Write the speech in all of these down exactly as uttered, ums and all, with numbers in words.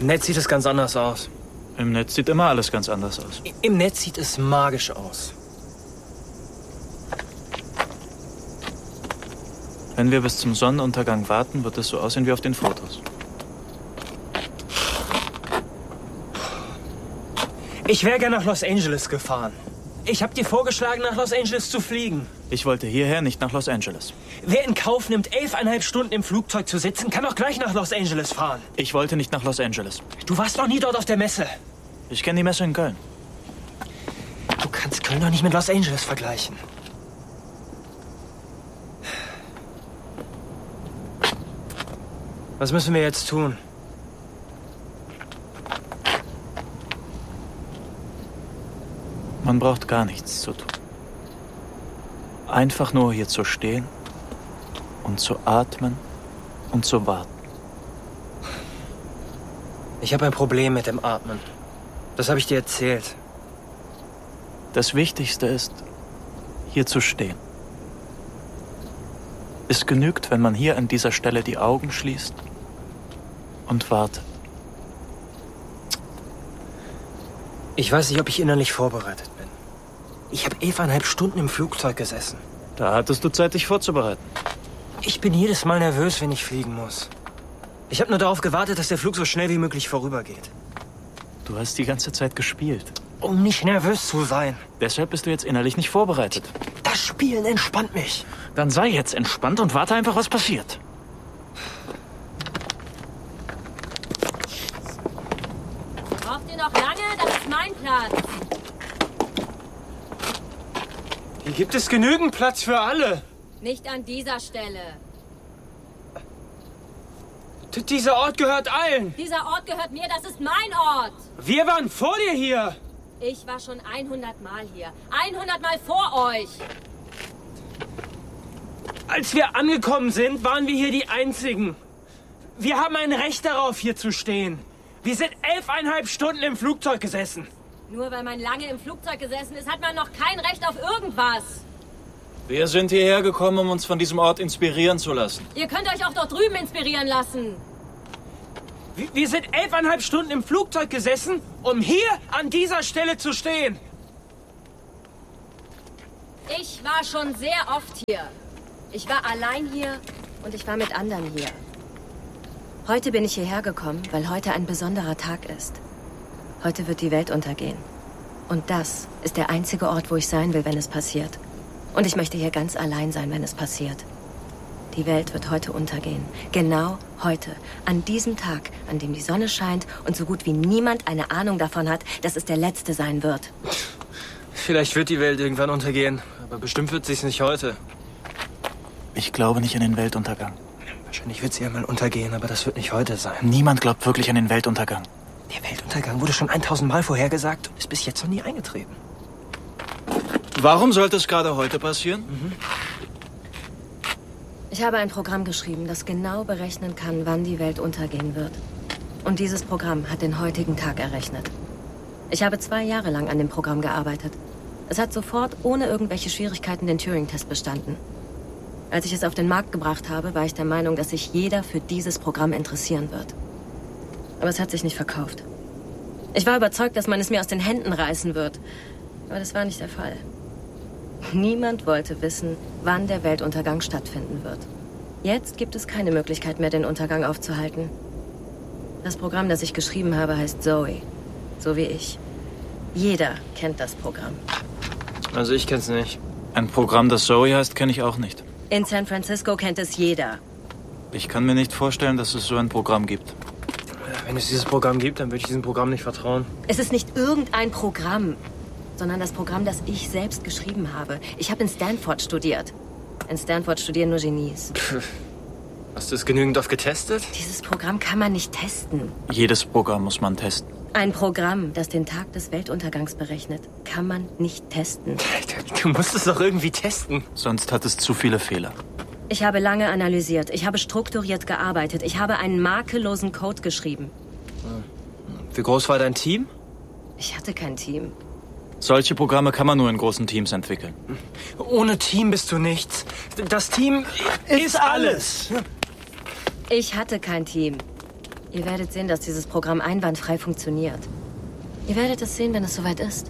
Im Netz sieht es ganz anders aus. Im Netz sieht immer alles ganz anders aus. Im Netz sieht es magisch aus. Wenn wir bis zum Sonnenuntergang warten, wird es so aussehen wie auf den Fotos. Ich wäre gerne nach Los Angeles gefahren. Ich habe dir vorgeschlagen, nach Los Angeles zu fliegen. Ich wollte hierher, nicht nach Los Angeles. Wer in Kauf nimmt, elfeinhalb Stunden im Flugzeug zu sitzen, kann auch gleich nach Los Angeles fahren. Ich wollte nicht nach Los Angeles. Du warst noch nie dort auf der Messe. Ich kenne die Messe in Köln. Du kannst Köln doch nicht mit Los Angeles vergleichen. Was müssen wir jetzt tun? Man braucht gar nichts zu tun. Einfach nur hier zu stehen und zu atmen und zu warten. Ich habe ein Problem mit dem Atmen. Das habe ich dir erzählt. Das Wichtigste ist, hier zu stehen. Es genügt, wenn man hier an dieser Stelle die Augen schließt und wartet. Ich weiß nicht, ob ich innerlich vorbereitet bin. Ich habe elfeinhalb Stunden im Flugzeug gesessen. Da hattest du Zeit, dich vorzubereiten. Ich bin jedes Mal nervös, wenn ich fliegen muss. Ich habe nur darauf gewartet, dass der Flug so schnell wie möglich vorübergeht. Du hast die ganze Zeit gespielt. Um nicht nervös zu sein. Deshalb bist du jetzt innerlich nicht vorbereitet. Das Spielen entspannt mich. Dann sei jetzt entspannt und warte einfach, was passiert. Braucht ihr noch lange? Das ist mein Platz. Hier gibt es genügend Platz für alle. Nicht an dieser Stelle. D- Dieser Ort gehört allen. Dieser Ort gehört mir, das ist mein Ort. Wir waren vor dir hier. Ich war schon hundert Mal hier. hundert Mal vor euch. Als wir angekommen sind, waren wir hier die Einzigen. Wir haben ein Recht darauf, hier zu stehen. Wir sind elfeinhalb Stunden im Flugzeug gesessen. Nur weil man lange im Flugzeug gesessen ist, hat man noch kein Recht auf irgendwas. Wir sind hierher gekommen, um uns von diesem Ort inspirieren zu lassen. Ihr könnt euch auch dort drüben inspirieren lassen. Wir- Wir sind elfeinhalb Stunden im Flugzeug gesessen, um hier an dieser Stelle zu stehen. Ich war schon sehr oft hier. Ich war allein hier und ich war mit anderen hier. Heute bin ich hierher gekommen, weil heute ein besonderer Tag ist. Heute wird die Welt untergehen. Und das ist der einzige Ort, wo ich sein will, wenn es passiert. Und ich möchte hier ganz allein sein, wenn es passiert. Die Welt wird heute untergehen. Genau heute. An diesem Tag, an dem die Sonne scheint und so gut wie niemand eine Ahnung davon hat, dass es der letzte sein wird. Vielleicht wird die Welt irgendwann untergehen, aber bestimmt wird sie es nicht heute. Ich glaube nicht an den Weltuntergang. Wahrscheinlich wird sie einmal untergehen, aber das wird nicht heute sein. Niemand glaubt wirklich an den Weltuntergang. Der Weltuntergang wurde schon tausendmal vorhergesagt und ist bis jetzt noch nie eingetreten. Warum sollte es gerade heute passieren? Mhm. Ich habe ein Programm geschrieben, das genau berechnen kann, wann die Welt untergehen wird. Und dieses Programm hat den heutigen Tag errechnet. Ich habe zwei Jahre lang an dem Programm gearbeitet. Es hat sofort ohne irgendwelche Schwierigkeiten den Turing-Test bestanden. Als ich es auf den Markt gebracht habe, war ich der Meinung, dass sich jeder für dieses Programm interessieren wird. Aber es hat sich nicht verkauft. Ich war überzeugt, dass man es mir aus den Händen reißen wird. Aber das war nicht der Fall. Niemand wollte wissen, wann der Weltuntergang stattfinden wird. Jetzt gibt es keine Möglichkeit mehr, den Untergang aufzuhalten. Das Programm, das ich geschrieben habe, heißt Zoe. So wie ich. Jeder kennt das Programm. Also ich kenn's nicht. Ein Programm, das Zoe heißt, kenne ich auch nicht. In San Francisco kennt es jeder. Ich kann mir nicht vorstellen, dass es so ein Programm gibt. Wenn es dieses Programm gibt, dann würde ich diesem Programm nicht vertrauen. Es ist nicht irgendein Programm, sondern das Programm, das ich selbst geschrieben habe. Ich habe in Stanford studiert. In Stanford studieren nur Genies. Pff. Hast du es genügend oft getestet? Dieses Programm kann man nicht testen. Jedes Programm muss man testen. Ein Programm, das den Tag des Weltuntergangs berechnet, kann man nicht testen. Du musst es doch irgendwie testen. Sonst hat es zu viele Fehler. Ich habe lange analysiert, ich habe strukturiert gearbeitet, ich habe einen makellosen Code geschrieben. Wie groß war dein Team? Ich hatte kein Team. Solche Programme kann man nur in großen Teams entwickeln. Ohne Team bist du nichts. Das Team ist alles. Ich hatte kein Team. Ihr werdet sehen, dass dieses Programm einwandfrei funktioniert. Ihr werdet es sehen, wenn es soweit ist.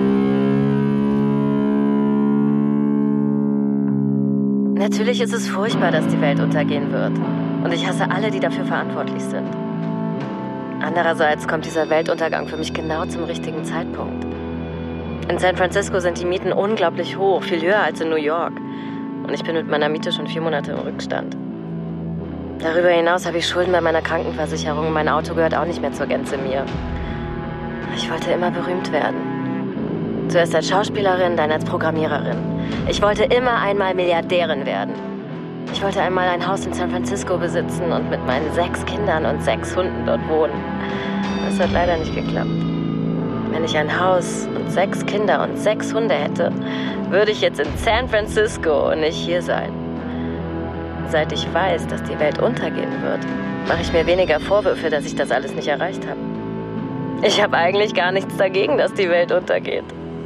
Natürlich ist es furchtbar, dass die Welt untergehen wird. Und ich hasse alle, die dafür verantwortlich sind. Andererseits kommt dieser Weltuntergang für mich genau zum richtigen Zeitpunkt. In San Francisco sind die Mieten unglaublich hoch, viel höher als in New York. Und ich bin mit meiner Miete schon vier Monate im Rückstand. Darüber hinaus habe ich Schulden bei meiner Krankenversicherung und mein Auto gehört auch nicht mehr zur Gänze mir. Ich wollte immer berühmt werden. Zuerst als Schauspielerin, dann als Programmiererin. Ich wollte immer einmal Milliardärin werden. Ich wollte einmal ein Haus in San Francisco besitzen und mit meinen sechs Kindern und sechs Hunden dort wohnen. Das hat leider nicht geklappt. Wenn ich ein Haus und sechs Kinder und sechs Hunde hätte, würde ich jetzt in San Francisco und nicht hier sein. Seit ich weiß, dass die Welt untergehen wird, mache ich mir weniger Vorwürfe, dass ich das alles nicht erreicht habe. Ich habe eigentlich gar nichts dagegen, dass die Welt untergeht.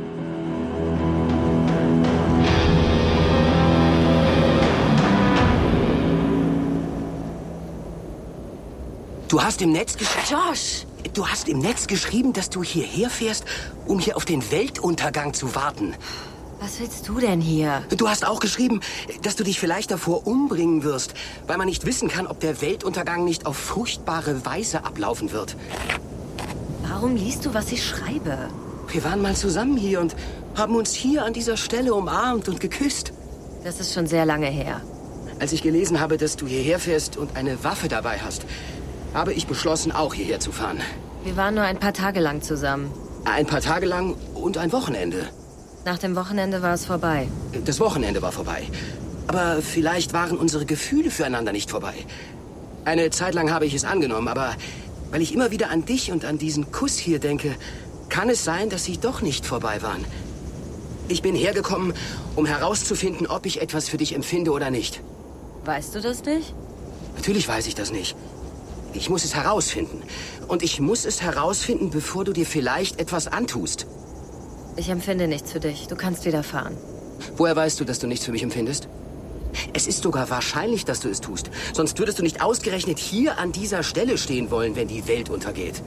Du hast im Netz geschrieben... Josh! Du hast im Netz geschrieben, dass du hierher fährst, um hier auf den Weltuntergang zu warten. Was willst du denn hier? Du hast auch geschrieben, dass du dich vielleicht davor umbringen wirst, weil man nicht wissen kann, ob der Weltuntergang nicht auf furchtbare Weise ablaufen wird. Warum liest du, was ich schreibe? Wir waren mal zusammen hier und haben uns hier an dieser Stelle umarmt und geküsst. Das ist schon sehr lange her. Als ich gelesen habe, dass du hierher fährst und eine Waffe dabei hast, habe ich beschlossen, auch hierher zu fahren. Wir waren nur ein paar Tage lang zusammen. Ein paar Tage lang und ein Wochenende. Nach dem Wochenende war es vorbei. Das Wochenende war vorbei. Aber vielleicht waren unsere Gefühle füreinander nicht vorbei. Eine Zeit lang habe ich es angenommen, aber weil ich immer wieder an dich und an diesen Kuss hier denke, kann es sein, dass sie doch nicht vorbei waren. Ich bin hergekommen, um herauszufinden, ob ich etwas für dich empfinde oder nicht. Weißt du das nicht? Natürlich weiß ich das nicht. Ich muss es herausfinden. Und ich muss es herausfinden, bevor du dir vielleicht etwas antust. Ich empfinde nichts für dich. Du kannst wieder fahren. Woher weißt du, dass du nichts für mich empfindest? Es ist sogar wahrscheinlich, dass du es tust. Sonst würdest du nicht ausgerechnet hier an dieser Stelle stehen wollen, wenn die Welt untergeht.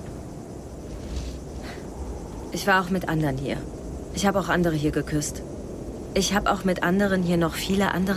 Ich war auch mit anderen hier. Ich habe auch andere hier geküsst. Ich habe auch mit anderen hier noch viele andere